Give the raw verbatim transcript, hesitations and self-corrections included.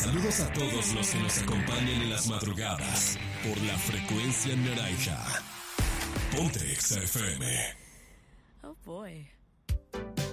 Saludos a todos los que nos acompañan en las madrugadas por la frecuencia naranja. Ponte Exa F M. Oh boy.